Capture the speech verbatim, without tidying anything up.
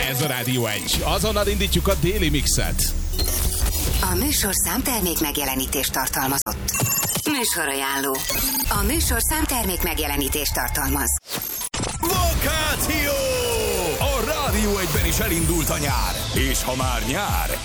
Ez a Rádió egy. Azonnal indítjuk a déli mixet. A műsor számtermék megjelenítést tartalmazott. Műsorajánló. A műsor számtermék megjelenítést tartalmaz. Vakáció! A Rádió egyben is elindult a nyár. És ha már nyár,